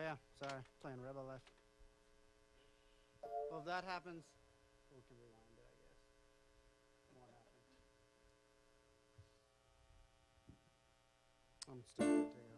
yeah, sorry. Playing Rebel Life. Well, if that happens, we can rewind it, I guess. What happened? I'm stupid to go.